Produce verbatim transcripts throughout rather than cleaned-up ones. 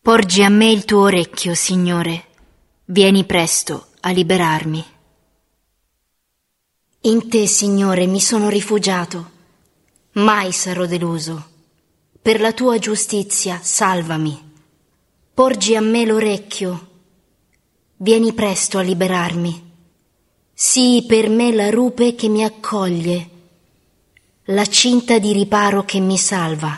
Porgi a me il tuo orecchio, Signore. Vieni presto a liberarmi. In te, Signore, mi sono rifugiato. Mai sarò deluso. Per la tua giustizia, salvami. Porgi a me l'orecchio. Vieni presto a liberarmi. Sii per me la rupe che mi accoglie, la cinta di riparo che mi salva.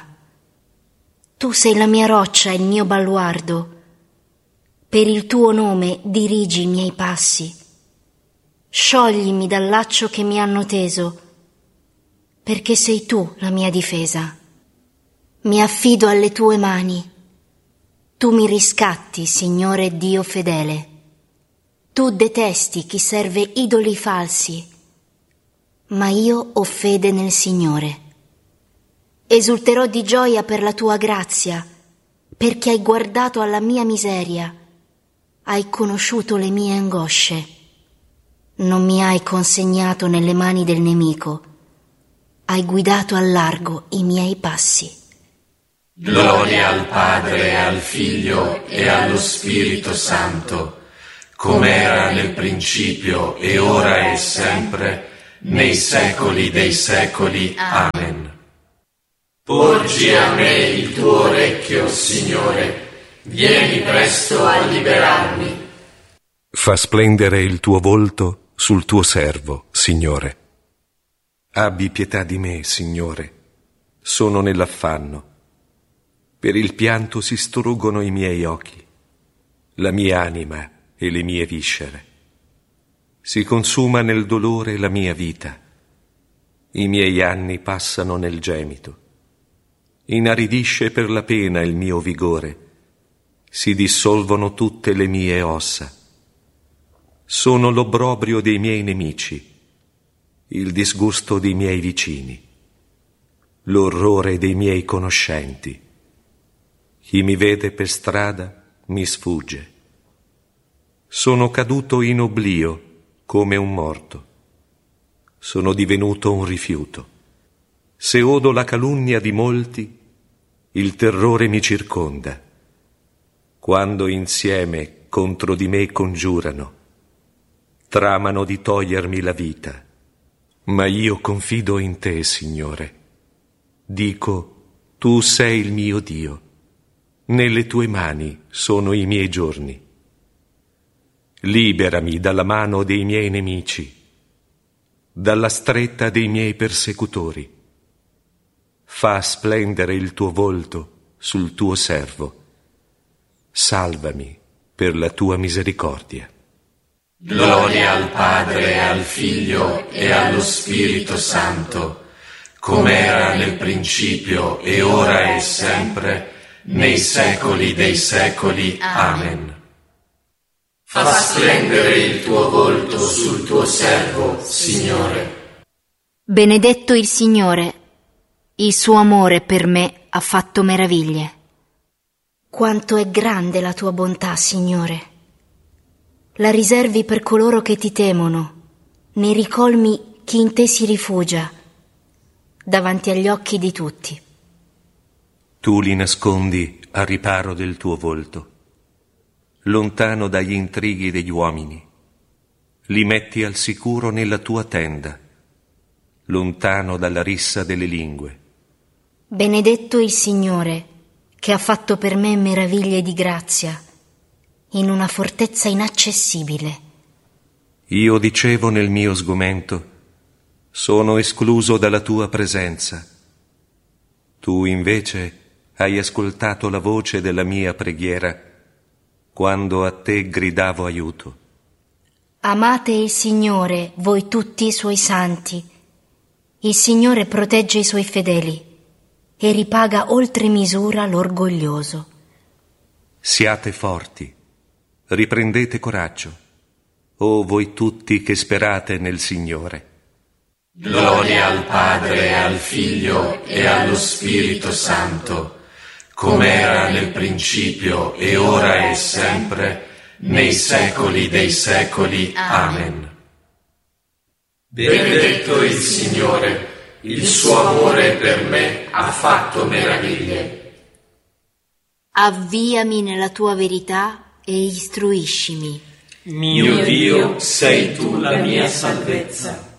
Tu sei la mia roccia e il mio baluardo. Per il tuo nome dirigi i miei passi. Scioglimi dal laccio che mi hanno teso, perché sei tu la mia difesa. Mi affido alle tue mani. Tu mi riscatti, Signore Dio fedele. Tu detesti chi serve idoli falsi, ma io ho fede nel Signore. Esulterò di gioia per la tua grazia, perché hai guardato alla mia miseria, hai conosciuto le mie angosce. Non mi hai consegnato nelle mani del nemico, hai guidato al largo i miei passi. Gloria al Padre, al Figlio e allo Spirito Santo, come era nel principio e ora e sempre, nei secoli dei secoli. Amen. Porgi a me il tuo orecchio, Signore, vieni presto a liberarmi. Fa splendere il tuo volto sul tuo servo, Signore. Abbi pietà di me, Signore, sono nell'affanno. Per il pianto si struggono i miei occhi, la mia anima e le mie viscere. Si consuma nel dolore la mia vita. I miei anni passano nel gemito. Inaridisce per la pena il mio vigore. Si dissolvono tutte le mie ossa. Sono l'obbrobrio dei miei nemici, il disgusto dei miei vicini, l'orrore dei miei conoscenti. Chi mi vede per strada mi sfugge. Sono caduto in oblio come un morto. Sono divenuto un rifiuto. Se odo la calunnia di molti, il terrore mi circonda. Quando insieme contro di me congiurano, tramano di togliermi la vita. Ma io confido in te, Signore. Dico, tu sei il mio Dio. Nelle tue mani sono i miei giorni. Liberami dalla mano dei miei nemici, dalla stretta dei miei persecutori. Fa splendere il tuo volto sul tuo servo. Salvami per la tua misericordia. Gloria al Padre, al Figlio e allo Spirito Santo, come era nel principio e ora e sempre, nei secoli dei secoli. Amen. Fa splendere il tuo volto sul tuo servo, Signore. Benedetto il Signore, il suo amore per me ha fatto meraviglie. Quanto è grande la tua bontà, Signore. La riservi per coloro che ti temono, nei ricolmi chi in te si rifugia, davanti agli occhi di tutti. Tu li nascondi a riparo del tuo volto, lontano dagli intrighi degli uomini. Li metti al sicuro nella tua tenda, lontano dalla rissa delle lingue. Benedetto il Signore, che ha fatto per me meraviglie di grazia, in una fortezza inaccessibile. Io dicevo nel mio sgomento, sono escluso dalla tua presenza. Tu invece hai ascoltato la voce della mia preghiera quando a te gridavo aiuto. Amate il Signore, voi tutti i suoi santi. Il Signore protegge i suoi fedeli e ripaga oltre misura l'orgoglioso. Siate forti, riprendete coraggio, o voi tutti che sperate nel Signore. Gloria al Padre, al Figlio e allo Spirito Santo, come era nel principio e ora e sempre, nei secoli dei secoli. Amen. Benedetto il Signore, il suo amore per me ha fatto meraviglie. Avviami nella tua verità e istruiscimi. Mio Dio, sei tu la mia salvezza.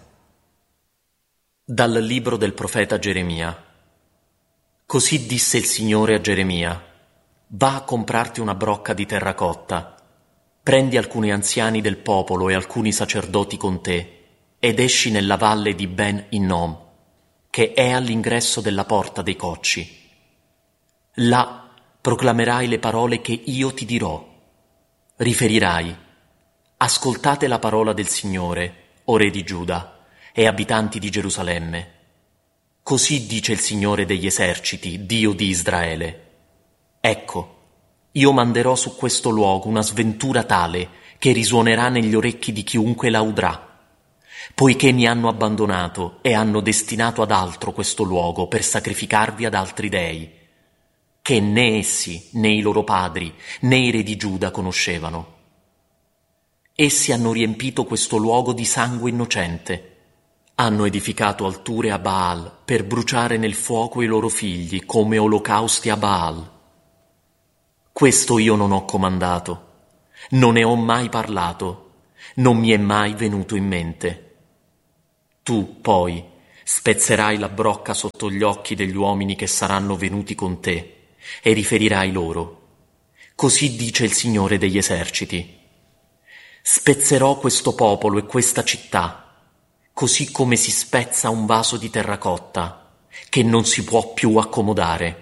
Dal libro del profeta Geremia. Così disse il Signore a Geremia: va a comprarti una brocca di terracotta, prendi alcuni anziani del popolo e alcuni sacerdoti con te, ed esci nella valle di Ben Hinnom, che è all'ingresso della porta dei cocci. Là proclamerai le parole che io ti dirò. Riferirai: ascoltate la parola del Signore, o re di Giuda e abitanti di Gerusalemme. Così dice il Signore degli eserciti, Dio di Israele: ecco, io manderò su questo luogo una sventura tale che risuonerà negli orecchi di chiunque la udrà, poiché mi hanno abbandonato e hanno destinato ad altro questo luogo per sacrificarvi ad altri dei, che né essi, né i loro padri, né i re di Giuda conoscevano. Essi hanno riempito questo luogo di sangue innocente. Hanno edificato alture a Baal per bruciare nel fuoco i loro figli come olocausti a Baal. Questo io non ho comandato, non ne ho mai parlato, non mi è mai venuto in mente. Tu, poi, spezzerai la brocca sotto gli occhi degli uomini che saranno venuti con te e riferirai loro: così dice il Signore degli eserciti: spezzerò questo popolo e questa città, così come si spezza un vaso di terracotta che non si può più accomodare.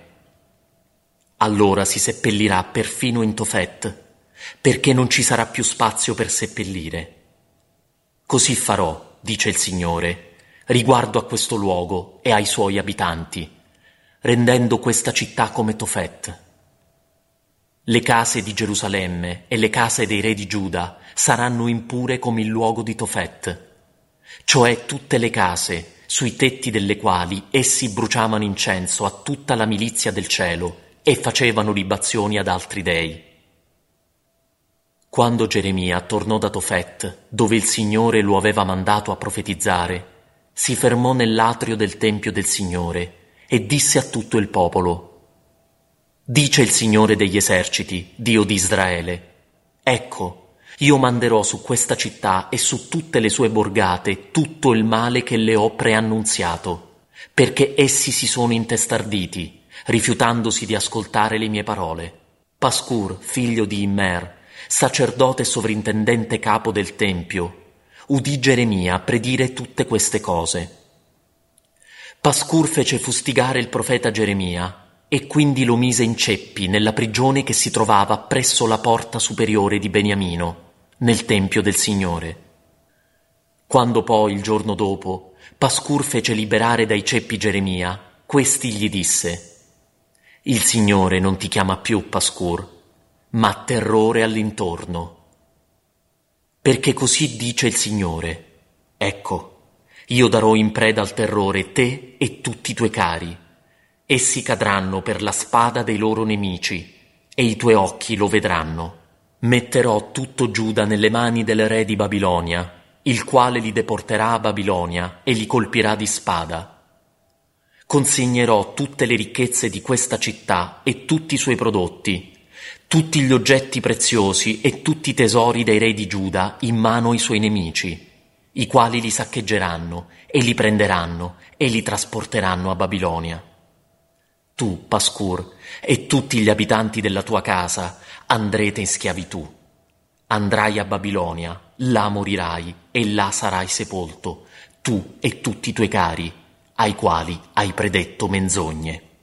Allora si seppellirà perfino in Tofet, perché non ci sarà più spazio per seppellire. Così farò, dice il Signore, riguardo a questo luogo e ai suoi abitanti, rendendo questa città come Tofet. Le case di Gerusalemme e le case dei re di Giuda saranno impure come il luogo di Tofet, cioè tutte le case sui tetti delle quali essi bruciavano incenso a tutta la milizia del cielo e facevano libazioni ad altri dei. Quando Geremia tornò da Tofet, dove il Signore lo aveva mandato a profetizzare, si fermò nell'atrio del Tempio del Signore e disse a tutto il popolo: dice il Signore degli eserciti, Dio di Israele: ecco, io manderò su questa città e su tutte le sue borgate tutto il male che le ho preannunziato, perché essi si sono intestarditi, rifiutandosi di ascoltare le mie parole. Pascur, figlio di Immer, sacerdote e sovrintendente capo del Tempio, udì Geremia predire tutte queste cose. Pascur fece fustigare il profeta Geremia e quindi lo mise in ceppi nella prigione che si trovava presso la porta superiore di Beniamino, nel Tempio del Signore. Quando poi, il giorno dopo, Pascur fece liberare dai ceppi Geremia, questi gli disse: il Signore non ti chiama più Pascur, ma terrore all'intorno. Perché così dice il Signore: ecco, io darò in preda al terrore te e tutti i tuoi cari. Essi cadranno per la spada dei loro nemici, e i tuoi occhi lo vedranno. Metterò tutto Giuda nelle mani del re di Babilonia, il quale li deporterà a Babilonia e li colpirà di spada. Consegnerò tutte le ricchezze di questa città e tutti i suoi prodotti, tutti gli oggetti preziosi e tutti i tesori dei re di Giuda in mano ai suoi nemici, i quali li saccheggeranno e li prenderanno e li trasporteranno a Babilonia. Tu, Pascur, e tutti gli abitanti della tua casa andrete in schiavitù. Andrai a Babilonia, là morirai e là sarai sepolto, tu e tutti i tuoi cari, ai quali hai predetto menzogne.